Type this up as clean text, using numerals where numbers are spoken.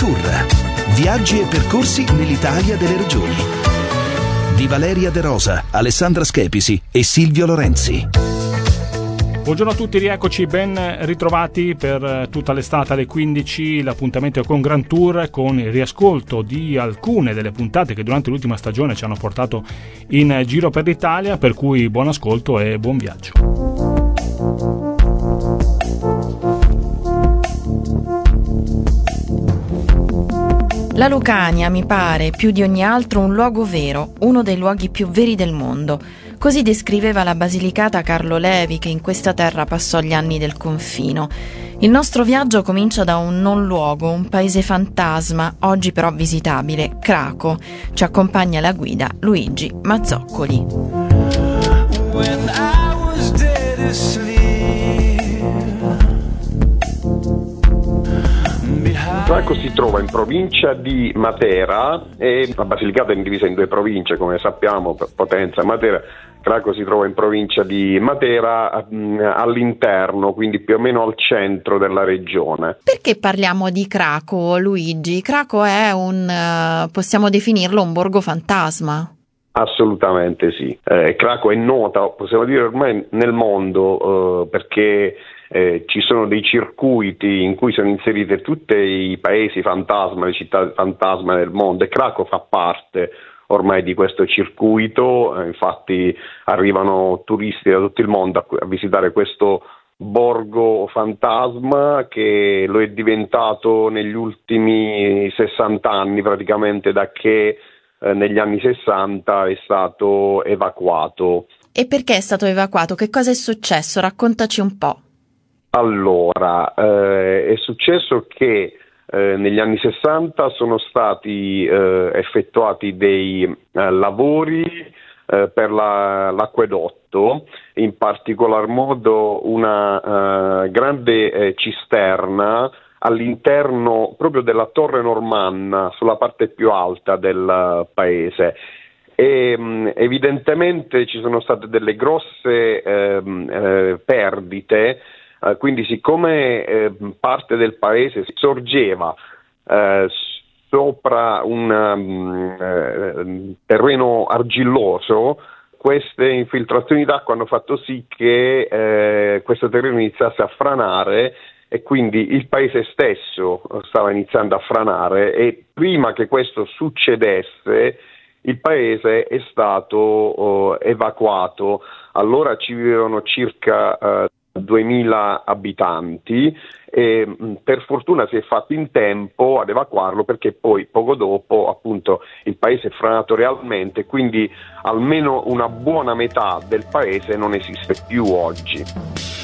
Tour. Viaggi e percorsi nell'Italia delle regioni. Di Valeria De Rosa, Alessandra Schepisi e Silvio Lorenzi. Buongiorno a tutti, rieccoci, ben ritrovati per tutta l'estate alle 15. L'appuntamento è con Grand Tour, con il riascolto di alcune delle puntate che durante l'ultima stagione ci hanno portato in giro per l'Italia, per cui buon ascolto e buon viaggio. La Lucania mi pare, più di ogni altro, un luogo vero, uno dei luoghi più veri del mondo. Così descriveva la Basilicata Carlo Levi, che in questa terra passò gli anni del confino. Il nostro viaggio comincia da un non luogo, un paese fantasma, oggi però visitabile, Craco. Ci accompagna la guida Luigi Mazzoccoli. Craco si trova in provincia di Matera e la Basilicata è divisa in due province, come sappiamo, Potenza e Matera. Craco si trova in provincia di Matera all'interno, quindi più o meno al centro della regione. Perché parliamo di Craco, Luigi? Craco è possiamo definirlo un borgo fantasma? Assolutamente sì. Craco è nota, possiamo dire ormai nel mondo, perché ci sono dei circuiti in cui sono inserite tutti i paesi fantasma, le città fantasma del mondo, e Craco fa parte ormai di questo circuito. Infatti arrivano turisti da tutto il mondo a visitare questo borgo fantasma, che lo è diventato negli ultimi 60 anni, praticamente da che negli anni 60 è stato evacuato. E perché è stato evacuato? Che cosa è successo? Raccontaci un po'. Allora, è successo che negli anni 60 sono stati effettuati dei lavori per l'acquedotto, in particolar modo una grande cisterna all'interno proprio della Torre Normanna, sulla parte più alta del paese. E evidentemente ci sono state delle grosse perdite. Quindi siccome parte del paese sorgeva sopra un terreno argilloso, queste infiltrazioni d'acqua hanno fatto sì che questo terreno iniziasse a franare, e quindi il paese stesso stava iniziando a franare, e prima che questo succedesse il paese è stato evacuato. Allora ci vivevano circa 2000 abitanti e per fortuna si è fatto in tempo ad evacuarlo, perché poi poco dopo appunto il paese è franato realmente, quindi almeno una buona metà del paese non esiste più oggi.